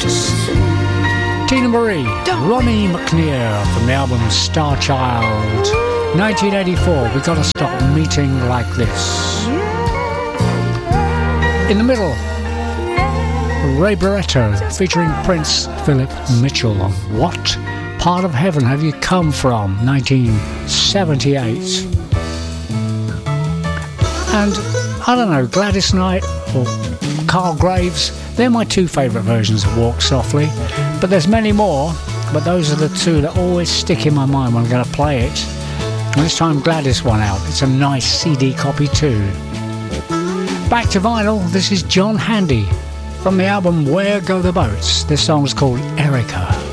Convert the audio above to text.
Tina Marie, Ronnie McNear from the album Star Child, 1984. We gotta stop meeting like this. In the middle, Ray Barretto featuring Prince Philip Mitchell on What Part of Heaven Have You Come From, 1978. And I don't know, Gladys Knight or Carl Graves, they're my two favourite versions of Walk Softly, but there's many more, but those are the two that always stick in my mind when I'm going to play it. And this time Gladys won out. It's a nice CD copy too. Back to vinyl, this is John Handy from the album Where Go the Boats. This song's called Erica.